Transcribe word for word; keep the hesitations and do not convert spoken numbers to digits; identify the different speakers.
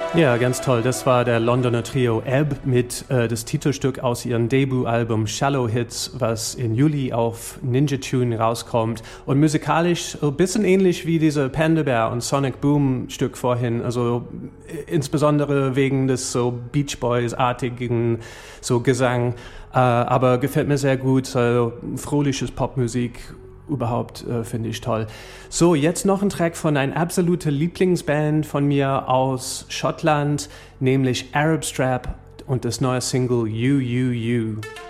Speaker 1: Ja, ganz toll. Das war der Londoner Trio Ebb mit äh, das Titelstück aus ihrem Debütalbum Shallow Hits, was im Juli auf Ninja Tune rauskommt. Und musikalisch ein bisschen ähnlich wie diese Panda Bear und Sonic Boom Stück vorhin. Also äh, insbesondere wegen des so Beach Boys-artigen so Gesang. Äh, aber gefällt mir sehr gut. So fröhliches Popmusik. Überhaupt äh, finde ich toll. So, jetzt noch ein Track von einer absoluten Lieblingsband von mir aus Schottland, nämlich Arab Strap und das neue Single You, You, You.